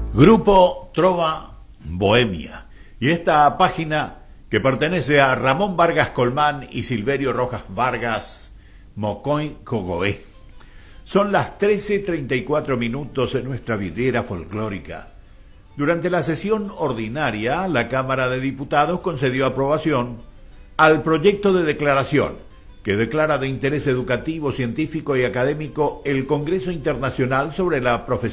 Grupo Trova Bohemia. Y esta página que pertenece a Ramón Vargas Colmán y Silverio Rojas Vargas Mocoy Cogoé. Son las 13:34 en nuestra vidriera folclórica. Durante la sesión ordinaria, la Cámara de Diputados concedió aprobación al proyecto de declaración que declara de interés educativo, científico y académico el Congreso Internacional sobre la Profesión